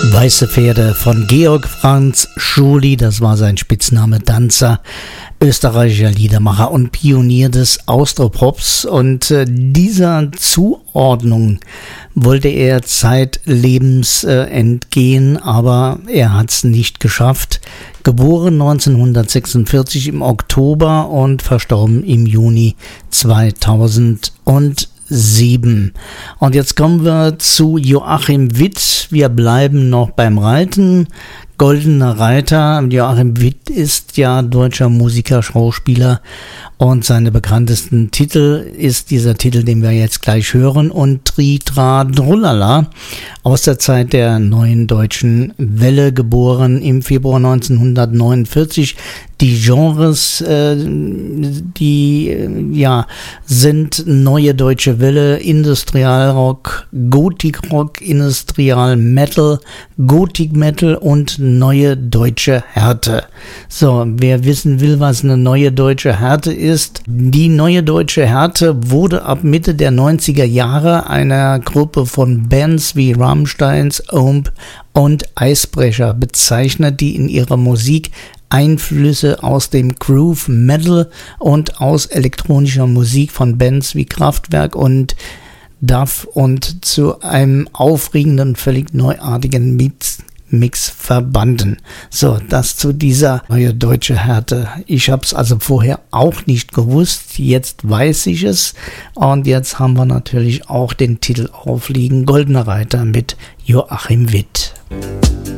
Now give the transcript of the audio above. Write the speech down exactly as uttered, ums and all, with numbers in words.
Weiße Pferde von Georg Franz Schuli, das war sein Spitzname, Danzer, österreichischer Liedermacher und Pionier des Austropops. Und äh, dieser Zuordnung wollte er zeitlebens äh, entgehen, aber er hat es nicht geschafft. Geboren neunzehnhundertsechsundvierzig im Oktober und verstorben im Juni zweitausendsieben. Und jetzt kommen wir zu Joachim Witt. Wir bleiben noch beim Reiten. Goldener Reiter. Joachim Witt ist ja deutscher Musiker, Schauspieler und seine bekanntesten Titel ist dieser Titel, den wir jetzt gleich hören, und Tri Tra Drullala aus der Zeit der Neuen Deutschen Welle, geboren im Februar neunzehnhundertneunundvierzig. Die Genres, äh, die äh, ja sind Neue Deutsche Welle, Industrialrock, Gothic-Rock, Industrial-Metal, Gothic-Metal und Neue Deutsche Härte. So, wer wissen will, was eine Neue Deutsche Härte ist, die Neue Deutsche Härte wurde ab Mitte der neunziger Jahre einer Gruppe von Bands wie Rammsteins, Omp und Eisbrecher bezeichnet, die in ihrer Musik Einflüsse aus dem Groove Metal und aus elektronischer Musik von Bands wie Kraftwerk und Duff und zu einem aufregenden, völlig neuartigen Mix, Mix verbanden. So, das zu dieser Neue Deutsche Härte. Ich habe es also vorher auch nicht gewusst, jetzt weiß ich es und jetzt haben wir natürlich auch den Titel aufliegen, Goldener Reiter mit Joachim Witt.